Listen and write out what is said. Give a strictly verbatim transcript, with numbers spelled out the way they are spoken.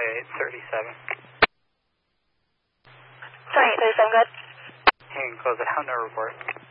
seventy-eight thirty-seven. seventy-eight thirty-seven, good. You can close it out, no report.